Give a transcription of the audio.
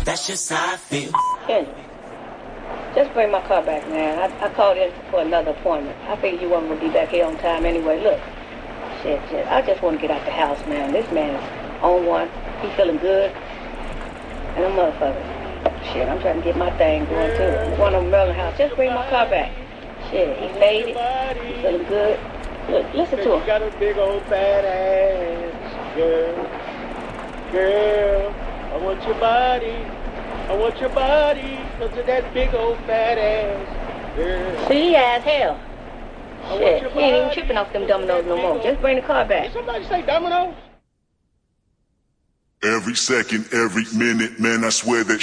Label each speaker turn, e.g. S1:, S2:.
S1: That's just how I feel.
S2: Kenny, just bring my car back, man. I called in for another appointment. I figured you weren't going to be back here on time anyway. Look, shit. I just want to get out the house, man. This man's on one. He's feeling good. And a motherfucker. Shit, I'm trying to get my thing going, too. I'm going to Merlin house. Just bring my car back. Shit, he faded. He's feeling good. Look, listen to him.
S3: You got a big old fat ass, girl. Girl, I want your body. I want your body because of that big old fat ass, girl.
S2: See, as hell. Shit, he ain't even tripping off them dominoes no more. Just bring the car back.
S3: Did somebody say dominoes?
S4: Every second, every minute, man, I swear that